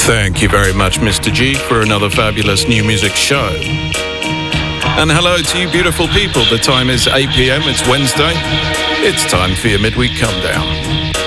Thank you very much, Mr. G, for another fabulous new music show. And hello to you beautiful people. The time is 8 p.m. It's Wednesday. It's time for your midweek come down.